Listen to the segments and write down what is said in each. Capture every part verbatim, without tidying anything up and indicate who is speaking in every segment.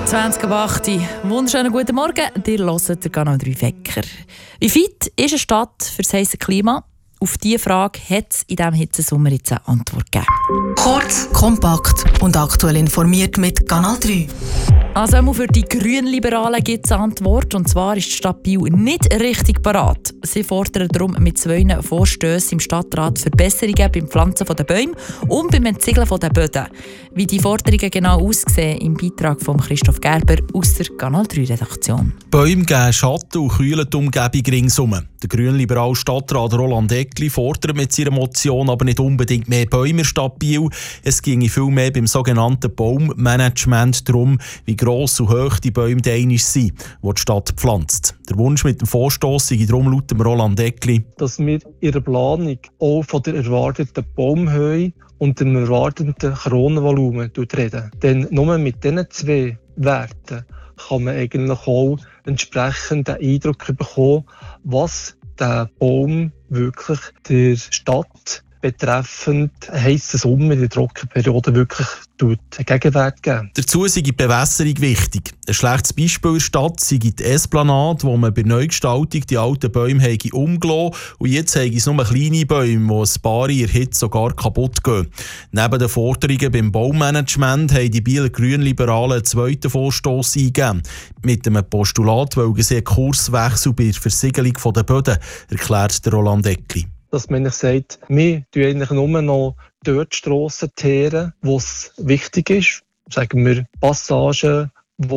Speaker 1: zwanzig ab acht. Wunderschönen guten Morgen, ihr hört den Kanal drei Wecker. Wie fit ist eine Stadt für das heisse Klima? Auf diese Frage hat es in diesem Hitzesommer jetzt eine Antwort gegeben.
Speaker 2: Kurz, kompakt und aktuell informiert mit Kanal drei.
Speaker 1: Also auch für die Grünliberalen gibt es eine Antwort. Und zwar ist die Stadt Biel nicht richtig parat. Sie fordern darum mit zwei Vorstössen im Stadtrat Verbesserungen beim Pflanzen der Bäume und beim Entsiegeln der Böden. Wie die Forderungen genau aussehen, im Beitrag von Christoph Gerber aus der Kanal drei Redaktion.
Speaker 3: Bäume geben Schatten und kühlen die Umgebung ringsum. Der grünliberale Stadtrat Roland Eggli fordert mit seiner Motion aber nicht unbedingt mehr Bäume in der Stadt Biel. Es ginge vielmehr beim sogenannten Baummanagement darum, wie gross und hoch die Bäume einmal sind, die die Stadt pflanzt. Der Wunsch mit dem Vorstoss sei darum laut dem Roland Eggli,
Speaker 4: dass wir in der Planung auch von der erwarteten Baumhöhe und dem erwarteten Kronenvolumen reden. Denn nur mit diesen zwei Werten kann man eigentlich auch entsprechend den Eindruck bekommen, was der Baum wirklich der Stadt betreffend heissen Sommer in der Trockenperiode wirklich tut, Gegenwert geben.
Speaker 3: Dazu sei die Bewässerung wichtig. Ein schlechtes Beispiel in der Stadt sei die Esplanade, wo man bei Neugestaltung die alten Bäume habe umgelassen und jetzt habe es nur kleine Bäume, die ein paar in der Hitze sogar kaputt gehen. Neben den Forderungen beim Baumanagement haben die Bieler Grünliberalen einen zweiten Vorstoss eingegeben. Mit einem Postulat wollen sie einen Kurswechsel bei der Versiegelung der Böden, erklärt der Roland Eggli.
Speaker 4: Dass man sagt, wir tun eigentlich nur noch dort Strassen teeren, wo es wichtig ist. Sagen wir Passagen,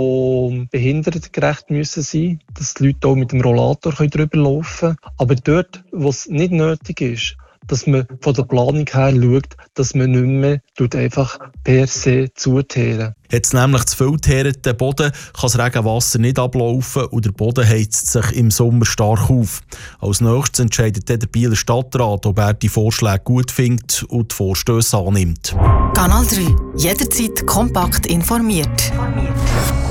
Speaker 4: die behindertengerecht müssen sein, dass die Leute auch mit dem Rollator drüber laufen können. Aber dort, wo es nicht nötig ist, dass man von der Planung her schaut, dass man nicht mehr einfach per se zuteeren.
Speaker 3: Hat es nämlich zu viel geteerten Boden, kann das Regenwasser nicht ablaufen und der Boden heizt sich im Sommer stark auf. Als nächstes entscheidet der Bieler Stadtrat, ob er die Vorschläge gut findet und die Vorstösse annimmt.
Speaker 2: Kanal drei. Jederzeit kompakt informiert.